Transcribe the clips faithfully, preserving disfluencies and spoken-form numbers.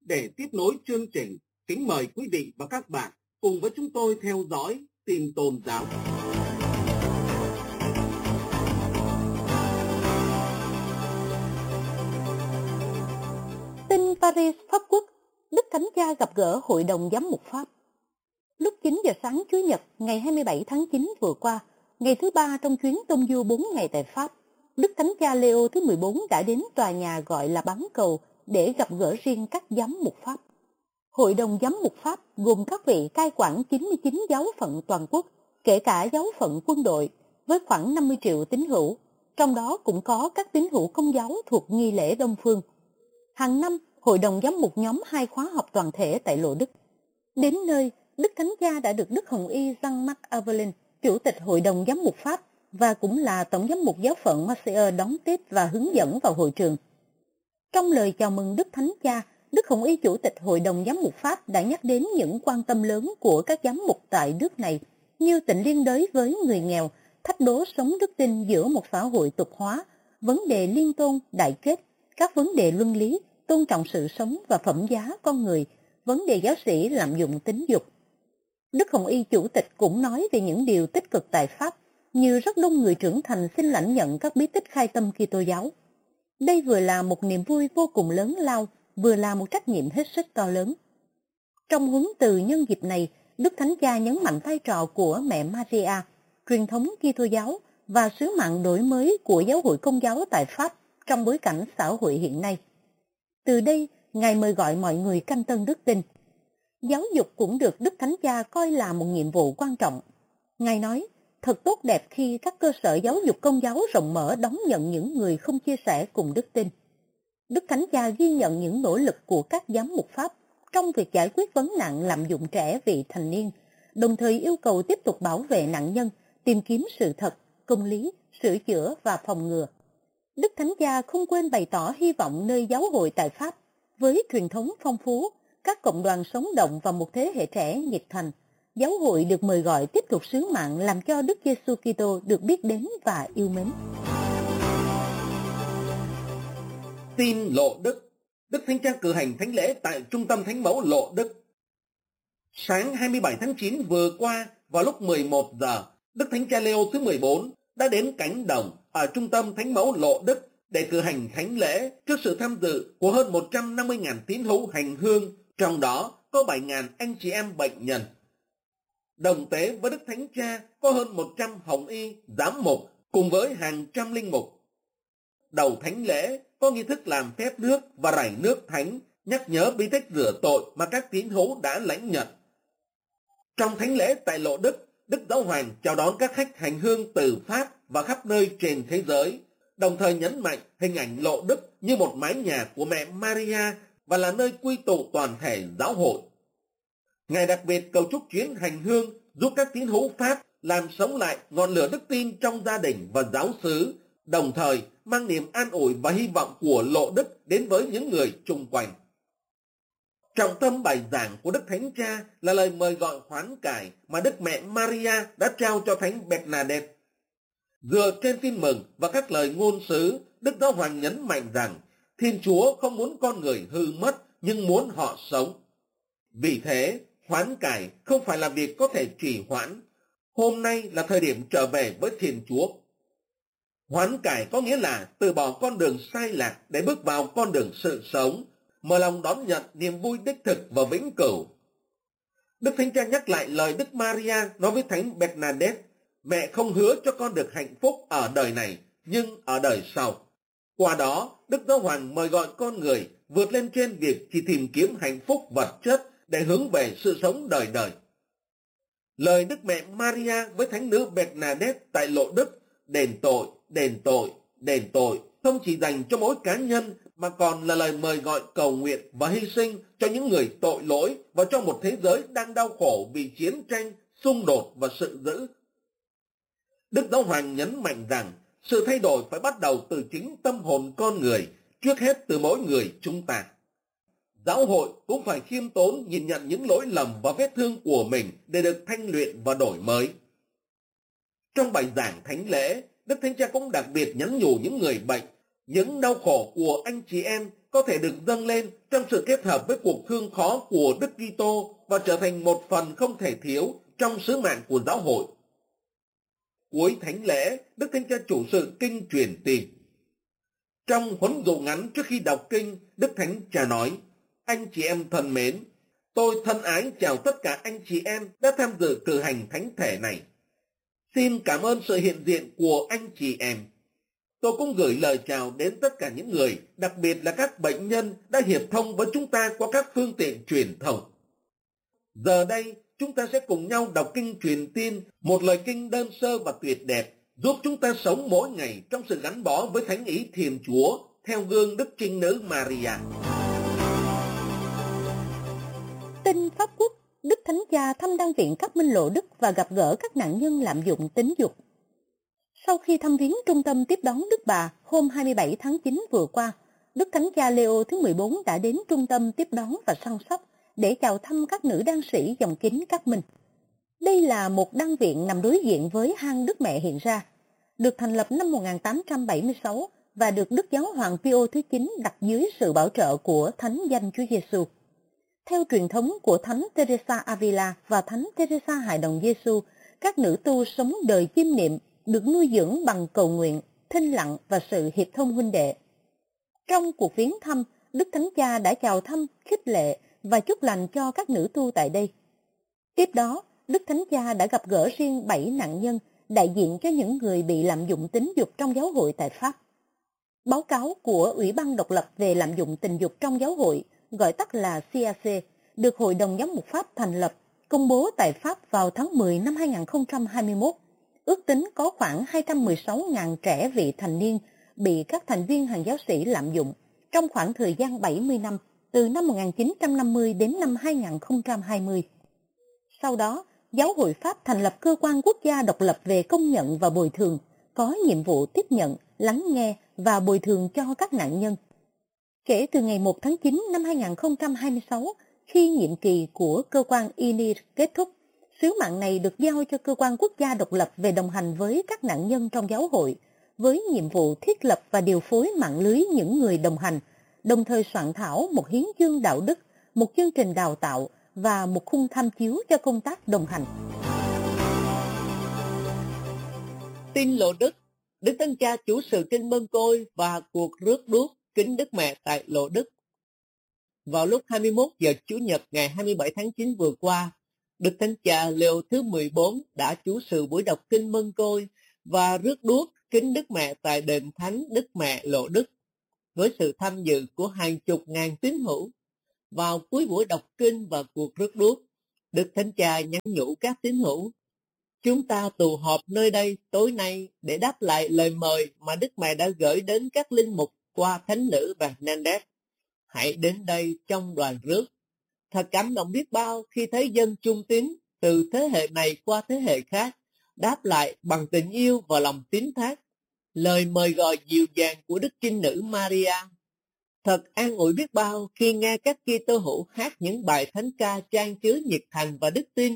Để tiếp nối chương trình, kính mời quý vị và các bạn cùng với chúng tôi theo dõi tin tôn giáo. Tin Paris, Pháp Quốc, Đức Thánh Cha gặp gỡ Hội đồng Giám mục Pháp. Lúc chín giờ sáng Chủ nhật ngày hai mươi bảy tháng chín vừa qua, ngày thứ ba trong chuyến tông du bốn ngày tại Pháp, Đức Thánh Cha Leo thứ mười bốn đã đến tòa nhà gọi là Bán Cầu để gặp gỡ riêng các giám mục Pháp. Hội đồng Giám mục Pháp gồm các vị cai quản chín mươi chín giáo phận toàn quốc, kể cả giáo phận quân đội, với khoảng năm mươi triệu tín hữu, trong đó cũng có các tín hữu Công giáo thuộc nghi lễ Đông Phương. Hàng năm, Hội đồng Giám mục nhóm hai khóa học toàn thể tại Lộ Đức. Đến nơi, Đức Thánh Cha đã được Đức Hồng Y Jean-Marc Avelin, Chủ tịch Hội đồng Giám mục Pháp và cũng là Tổng giám mục giáo phận Marseille đón tiếp và hướng dẫn vào hội trường. Trong lời chào mừng Đức Thánh Cha, Đức Hồng Y Chủ tịch Hội đồng Giám mục Pháp đã nhắc đến những quan tâm lớn của các giám mục tại nước này, như tình liên đới với người nghèo, thách đố sống đức tin giữa một xã hội tục hóa, vấn đề liên tôn, đại kết, các vấn đề luân lý, tôn trọng sự sống và phẩm giá con người, vấn đề giáo sĩ lạm dụng tính dục. Đức Hồng Y Chủ tịch cũng nói về những điều tích cực tại Pháp, như rất đông người trưởng thành xin lãnh nhận các bí tích khai tâm Kitô giáo. Đây vừa là một niềm vui vô cùng lớn lao, vừa là một trách nhiệm hết sức to lớn. Trong huấn từ nhân dịp này, Đức Thánh Cha nhấn mạnh vai trò của mẹ Maria, truyền thống Kitô giáo và sứ mạng đổi mới của giáo hội Công giáo tại Pháp trong bối cảnh xã hội hiện nay. Từ đây, Ngài mời gọi mọi người canh tân đức tin. Giáo dục cũng được Đức Thánh Cha coi là một nhiệm vụ quan trọng. Ngài nói, thật tốt đẹp khi các cơ sở giáo dục Công giáo rộng mở đón nhận những người không chia sẻ cùng đức tin. Đức Thánh Cha ghi nhận những nỗ lực của các giám mục Pháp trong việc giải quyết vấn nạn lạm dụng trẻ vị thành niên, đồng thời yêu cầu tiếp tục bảo vệ nạn nhân, tìm kiếm sự thật, công lý, sửa chữa và phòng ngừa. Đức Thánh Cha không quên bày tỏ hy vọng nơi giáo hội tại Pháp, với truyền thống phong phú, các cộng đoàn sống động và một thế hệ trẻ nhiệt thành, giáo hội được mời gọi tiếp tục sứ mạng làm cho Đức Giêsu Kitô được biết đến và yêu mến. Tin Lộ Đức. Đức Thánh Cha cử hành thánh lễ tại Trung tâm Thánh mẫu Lộ Đức. Sáng hai mươi bảy tháng chín vừa qua, vào lúc mười một giờ, Đức Thánh Cha Leo thứ mười bốn đã đến cánh đồng ở Trung tâm Thánh mẫu Lộ Đức để cử hành thánh lễ trước sự tham dự của hơn một trăm năm mươi nghìn tín hữu hành hương, trong đó có bảy nghìn anh chị em bệnh nhân. Đồng tế với Đức Thánh Cha có hơn một trăm hồng y, giám mục cùng với hàng trăm linh mục. Đầu thánh lễ có nghi thức làm phép nước và rải nước thánh, nhắc nhớ bí tích rửa tội mà các tín hữu đã lãnh nhận. Trong thánh lễ tại Lộ Đức, Đức Giáo Hoàng chào đón các khách hành hương từ Pháp và khắp nơi trên thế giới, đồng thời nhấn mạnh hình ảnh Lộ Đức như một mái nhà của mẹ Maria và là nơi quy tụ toàn thể giáo hội. Ngài đặc biệt cầu chúc chuyến hành hương giúp các tín hữu Pháp làm sống lại ngọn lửa đức tin trong gia đình và giáo xứ, đồng thời mang niềm an ủi và hy vọng của Lộ Đức đến với những người chung quanh. Trọng tâm bài giảng của Đức Thánh Cha là lời mời gọi hoán cải mà Đức Mẹ Maria đã trao cho Thánh Bernadette. Dựa trên tin mừng và các lời ngôn sứ, Đức Giáo Hoàng nhấn mạnh rằng Thiên Chúa không muốn con người hư mất nhưng muốn họ sống. Vì thế, hoán cải không phải là việc có thể trì hoãn. Hôm nay là thời điểm trở về với Thiên Chúa. Hoán cải có nghĩa là từ bỏ con đường sai lạc để bước vào con đường sự sống, mở lòng đón nhận niềm vui đích thực và vĩnh cửu. Đức Thánh Cha nhắc lại lời Đức Maria nói với Thánh Bernadette, mẹ không hứa cho con được hạnh phúc ở đời này, nhưng ở đời sau. Qua đó, Đức Giáo Hoàng mời gọi con người vượt lên trên việc chỉ tìm kiếm hạnh phúc vật chất để hướng về sự sống đời đời. Lời Đức Mẹ Maria với Thánh nữ Bernadette tại Lộ Đức, đền tội, đền tội, đền tội, không chỉ dành cho mỗi cá nhân mà còn là lời mời gọi cầu nguyện và hy sinh cho những người tội lỗi và cho một thế giới đang đau khổ vì chiến tranh, xung đột và sự dữ. Đức Giáo Hoàng nhấn mạnh rằng sự thay đổi phải bắt đầu từ chính tâm hồn con người, trước hết từ mỗi người chúng ta. Giáo hội cũng phải khiêm tốn nhìn nhận những lỗi lầm và vết thương của mình để được thanh luyện và đổi mới. Trong bài giảng thánh lễ, Đức Thánh Cha cũng đặc biệt nhắn nhủ những người bệnh, những đau khổ của anh chị em có thể được dâng lên trong sự kết hợp với cuộc thương khó của Đức Kitô và trở thành một phần không thể thiếu trong sứ mạng của giáo hội. Cuối thánh lễ, Đức Thánh Cha chủ sự kinh truyền tin. Trong huấn dụ ngắn trước khi đọc kinh, Đức Thánh Cha nói: Anh chị em thân mến, tôi thân ái chào tất cả anh chị em đã tham dự cử hành thánh thể này. Xin cảm ơn sự hiện diện của anh chị em. Tôi cũng gửi lời chào đến tất cả những người, đặc biệt là các bệnh nhân đã hiệp thông với chúng ta qua các phương tiện truyền thông. Giờ đây, chúng ta sẽ cùng nhau đọc kinh truyền tin, một lời kinh đơn sơ và tuyệt đẹp, giúp chúng ta sống mỗi ngày trong sự gắn bó với thánh ý Thiên Chúa, theo gương Đức Trinh Nữ Maria. Tin Pháp Quốc, Đức Thánh Cha thăm đăng viện các minh lộ Đức và gặp gỡ các nạn nhân lạm dụng tính dục. Sau khi thăm viếng trung tâm tiếp đón Đức Bà hôm hai mươi bảy tháng chín vừa qua, Đức Thánh Cha Leo thứ mười bốn đã đến trung tâm tiếp đón và săn sóc để chào thăm các nữ đan sĩ dòng kính các minh. Đây là một đăng viện nằm đối diện với hang Đức Mẹ hiện ra, được thành lập năm một nghìn tám trăm bảy mươi sáu và được Đức Giáo hoàng Pio thứ chín đặt dưới sự bảo trợ của Thánh Danh Chúa Giêsu. Theo truyền thống của Thánh Teresa Avila và Thánh Teresa Hài Đồng Giêsu, các nữ tu sống đời chiêm niệm, được nuôi dưỡng bằng cầu nguyện, thinh lặng và sự hiệp thông huynh đệ. Trong cuộc viếng thăm, Đức Thánh Cha đã chào thăm, khích lệ và chúc lành cho các nữ tu tại đây. Tiếp đó, Đức Thánh Cha đã gặp gỡ riêng bảy nạn nhân, đại diện cho những người bị lạm dụng tính dục trong giáo hội tại Pháp. Báo cáo của Ủy ban độc lập về lạm dụng tình dục trong giáo hội, gọi tắt là C A C, được Hội đồng Giám mục Pháp thành lập, công bố tại Pháp vào tháng mười năm hai nghìn không trăm hai mươi mốt. Ước tính có khoảng hai trăm mười sáu nghìn trẻ vị thành niên bị các thành viên hàng giáo sĩ lạm dụng trong khoảng thời gian bảy mươi năm, từ năm một nghìn chín trăm năm mươi đến năm hai nghìn không trăm hai mươi. Sau đó, Giáo hội Pháp thành lập cơ quan quốc gia độc lập về công nhận và bồi thường, có nhiệm vụ tiếp nhận, lắng nghe và bồi thường cho các nạn nhân. Kể từ ngày một tháng chín năm hai nghìn không trăm hai mươi sáu, khi nhiệm kỳ của cơ quan I N I R kết thúc, sứ mạng này được giao cho cơ quan quốc gia độc lập về đồng hành với các nạn nhân trong giáo hội, với nhiệm vụ thiết lập và điều phối mạng lưới những người đồng hành, đồng thời soạn thảo một hiến chương đạo đức, một chương trình đào tạo và một khung tham chiếu cho công tác đồng hành. Tin lộ Đức, Đức Thánh Cha chủ sự kinh Mân Côi và cuộc rước đuốc kính Đức Mẹ tại lộ Đức. Vào lúc hai mươi mốt giờ Chủ nhật ngày hai mươi bảy tháng chín vừa qua, Đức Thánh Cha Leo thứ mười bốn đã chủ sự buổi đọc kinh Mân Côi và rước đuốc kính Đức Mẹ tại đền Thánh Đức Mẹ lộ Đức, với sự tham dự của hàng chục ngàn tín hữu. Vào cuối buổi đọc kinh và cuộc rước đuốc, Đức Thánh Cha nhắn nhủ các tín hữu: chúng ta tụ họp nơi đây tối nay để đáp lại lời mời mà Đức Mẹ đã gửi đến các linh mục qua Thánh nữ Bernadette. Hãy đến đây trong đoàn rước. Thật cảm động biết bao khi thấy dân trung tín từ thế hệ này qua thế hệ khác đáp lại bằng tình yêu và lòng tín thác lời mời gọi dịu dàng của Đức Trinh Nữ Maria. Thật an ủi biết bao khi nghe các Kitô hữu hát những bài thánh ca chan chứa nhiệt thành và đức tin,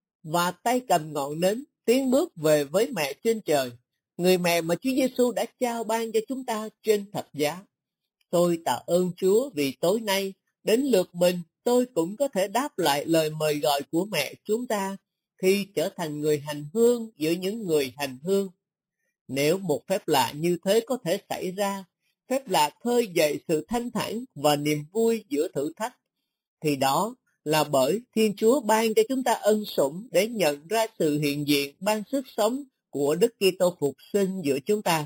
và tay cầm ngọn nến tiến bước về với Mẹ trên trời, người mẹ mà Chúa Giêsu đã trao ban cho chúng ta trên thập giá. Tôi tạ ơn Chúa vì tối nay đến lượt mình tôi cũng có thể đáp lại lời mời gọi của mẹ chúng ta khi trở thành người hành hương giữa những người hành hương. Nếu một phép lạ như thế có thể xảy ra, phép lạ khơi dậy sự thanh thản và niềm vui giữa thử thách, thì đó là bởi Thiên Chúa ban cho chúng ta ân sủng để nhận ra sự hiện diện ban sức sống của Đức Kitô phục sinh giữa chúng ta.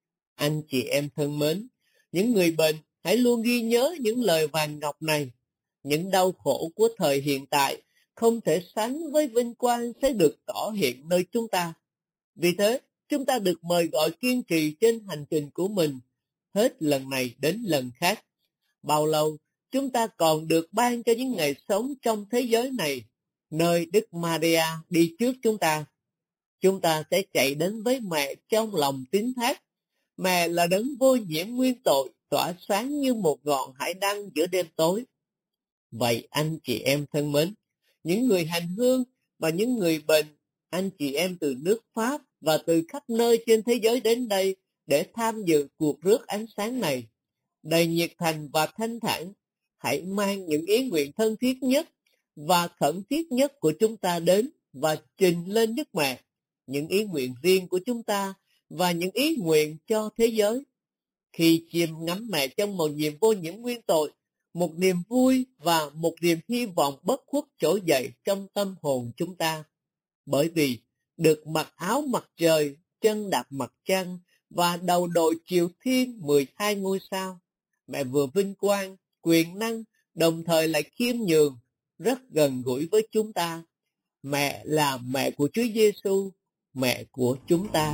Anh chị em thân mến, những người bệnh hãy luôn ghi nhớ những lời vàng ngọc này. Những đau khổ của thời hiện tại không thể sánh với vinh quang sẽ được tỏ hiện nơi chúng ta. Vì thế, chúng ta được mời gọi kiên trì trên hành trình của mình, hết lần này đến lần khác. Bao lâu, chúng ta còn được ban cho những ngày sống trong thế giới này, nơi Đức Maria đi trước chúng ta. Chúng ta sẽ chạy đến với mẹ trong lòng tín thác. Mẹ là đấng vô nhiễm nguyên tội, tỏa sáng như một ngọn hải đăng giữa đêm tối. Vậy anh chị em thân mến, những người hành hương và những người bệnh, anh chị em từ nước Pháp và từ khắp nơi trên thế giới đến đây để tham dự cuộc rước ánh sáng này, đầy nhiệt thành và thanh thản. Hãy mang những ý nguyện thân thiết nhất và khẩn thiết nhất của chúng ta đến và trình lên Đức Mẹ, những ý nguyện riêng của chúng ta và những ý nguyện cho thế giới. Khi chiêm ngắm mẹ trong một niềm vô nhiễm nguyên tội, một niềm vui và một niềm hy vọng bất khuất trỗi dậy trong tâm hồn chúng ta. Bởi vì được mặc áo mặt trời, chân đạp mặt trăng và đầu đội chiều thiên mười hai ngôi sao, mẹ vừa vinh quang, quyền năng, đồng thời lại khiêm nhường, rất gần gũi với chúng ta. Mẹ là mẹ của Chúa Giêsu, mẹ của chúng ta.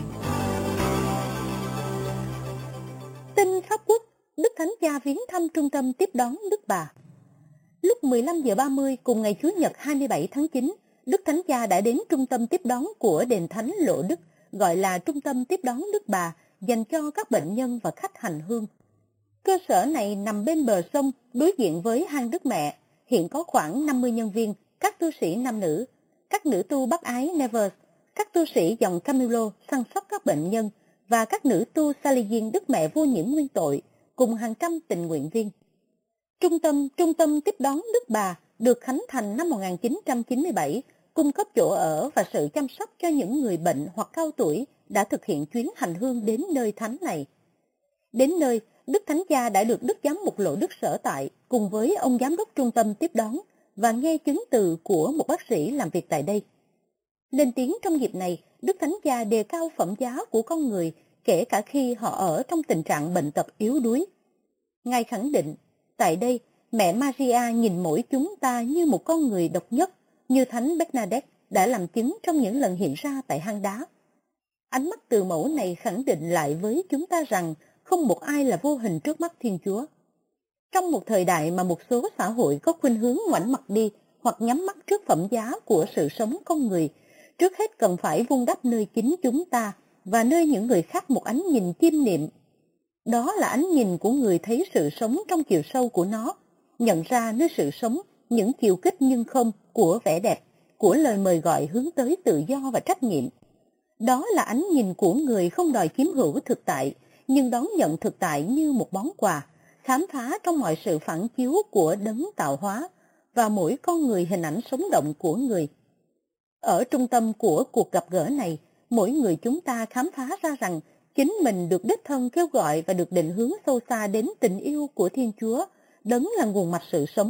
Tin Pháp Quốc, Đức Thánh Cha viếng thăm trung tâm tiếp đón Đức Bà. Lúc mười lăm giờ ba mươi cùng ngày Chủ nhật hai mươi bảy tháng chín, Đức Thánh Cha đã đến trung tâm tiếp đón của Đền Thánh Lộ Đức, gọi là Trung tâm tiếp đón Đức Bà, dành cho các bệnh nhân và khách hành hương. Cơ sở này nằm bên bờ sông, đối diện với hang Đức Mẹ. Hiện có khoảng năm mươi nhân viên, các tu sĩ nam nữ, các nữ tu bác ái Nevers, các tu sĩ dòng Camilo săn sóc các bệnh nhân và các nữ tu Salesian Đức Mẹ vô nhiễm nguyên tội, cùng hàng trăm tình nguyện viên. Trung tâm Trung tâm tiếp đón Đức Bà được khánh thành năm một nghìn chín trăm chín mươi bảy, cung cấp chỗ ở và sự chăm sóc cho những người bệnh hoặc cao tuổi đã thực hiện chuyến hành hương đến nơi thánh này. Đến nơi, Đức Thánh Cha đã được Đức Giám mục Lộ Đức sở tại cùng với ông giám đốc trung tâm tiếp đón và nghe chứng từ của một bác sĩ làm việc tại đây. Lên tiếng trong dịp này, Đức Thánh Cha đề cao phẩm giá của con người, kể cả khi họ ở trong tình trạng bệnh tật yếu đuối. Ngài khẳng định, tại đây, mẹ Maria nhìn mỗi chúng ta như một con người độc nhất, như Thánh Bernadette đã làm chứng trong những lần hiện ra tại hang đá. Ánh mắt từ mẫu này khẳng định lại với chúng ta rằng không một ai là vô hình trước mắt Thiên Chúa. Trong một thời đại mà một số xã hội có khuynh hướng ngoảnh mặt đi hoặc nhắm mắt trước phẩm giá của sự sống con người, trước hết cần phải vun đắp nơi chính chúng ta và nơi những người khác một ánh nhìn chiêm niệm. Đó là ánh nhìn của người thấy sự sống trong chiều sâu của nó, nhận ra nơi sự sống, những chiều kích nhưng không của vẻ đẹp, của lời mời gọi hướng tới tự do và trách nhiệm. Đó là ánh nhìn của người không đòi chiếm hữu thực tại, nhưng đón nhận thực tại như một món quà, khám phá trong mọi sự phản chiếu của đấng tạo hóa và mỗi con người hình ảnh sống động của người. Ở trung tâm của cuộc gặp gỡ này, mỗi người chúng ta khám phá ra rằng chính mình được đích thân kêu gọi và được định hướng sâu xa đến tình yêu của Thiên Chúa, đấng là nguồn mạch sự sống.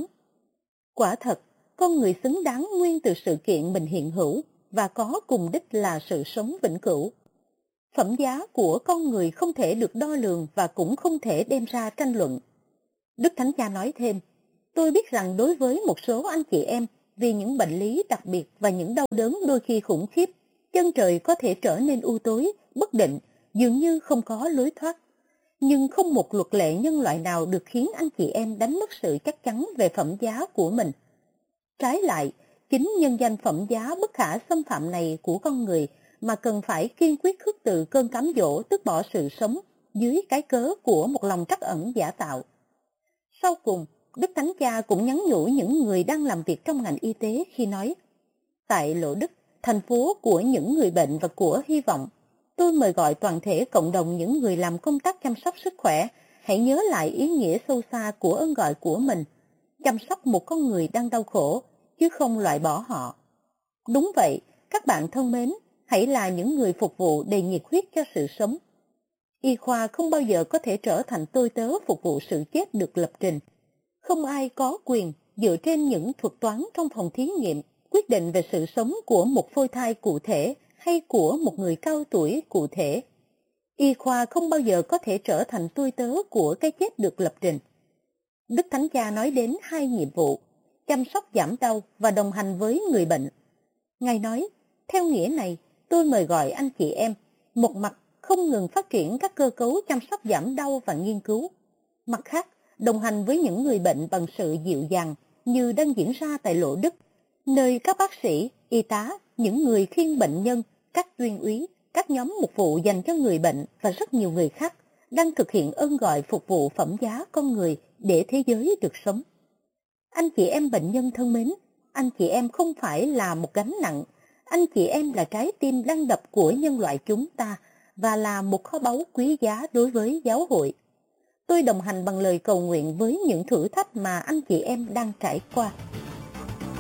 Quả thật, con người xứng đáng nguyên từ sự kiện mình hiện hữu và có cùng đích là sự sống vĩnh cửu. Phẩm giá của con người không thể được đo lường và cũng không thể đem ra tranh luận. Đức Thánh Cha nói thêm, tôi biết rằng đối với một số anh chị em, vì những bệnh lý đặc biệt và những đau đớn đôi khi khủng khiếp, chân trời có thể trở nên u tối, bất định, dường như không có lối thoát. Nhưng không một luật lệ nhân loại nào được khiến anh chị em đánh mất sự chắc chắn về phẩm giá của mình. Trái lại, chính nhân danh phẩm giá bất khả xâm phạm này của con người mà cần phải kiên quyết khước từ cơn cám dỗ tước bỏ sự sống dưới cái cớ của một lòng trắc ẩn giả tạo. Sau cùng, Đức Thánh Cha cũng nhắn nhủ những người đang làm việc trong ngành y tế khi nói, tại Lộ Đức, thành phố của những người bệnh và của hy vọng, tôi mời gọi toàn thể cộng đồng những người làm công tác chăm sóc sức khỏe, hãy nhớ lại ý nghĩa sâu xa của ơn gọi của mình, chăm sóc một con người đang đau khổ, chứ không loại bỏ họ. Đúng vậy, các bạn thân mến, hãy là những người phục vụ đầy nhiệt huyết cho sự sống. Y khoa không bao giờ có thể trở thành tôi tớ phục vụ sự chết được lập trình. Không ai có quyền dựa trên những thuật toán trong phòng thí nghiệm quyết định về sự sống của một phôi thai cụ thể hay của một người cao tuổi cụ thể. Y khoa không bao giờ có thể trở thành tôi tớ của cái chết được lập trình. Đức Thánh Cha nói đến hai nhiệm vụ, chăm sóc giảm đau và đồng hành với người bệnh. Ngài nói, theo nghĩa này, tôi mời gọi anh chị em, một mặt không ngừng phát triển các cơ cấu chăm sóc giảm đau và nghiên cứu. Mặt khác, đồng hành với những người bệnh bằng sự dịu dàng như đang diễn ra tại Lộ Đức, nơi các bác sĩ, y tá, những người khiêng bệnh nhân, các tuyên úy, các nhóm mục vụ dành cho người bệnh và rất nhiều người khác đang thực hiện ơn gọi phục vụ phẩm giá con người để thế giới được sống. Anh chị em bệnh nhân thân mến, anh chị em không phải là một gánh nặng, anh chị em là trái tim đang đập của nhân loại chúng ta và là một kho báu quý giá đối với giáo hội. Tôi đồng hành bằng lời cầu nguyện với những thử thách mà anh chị em đang trải qua.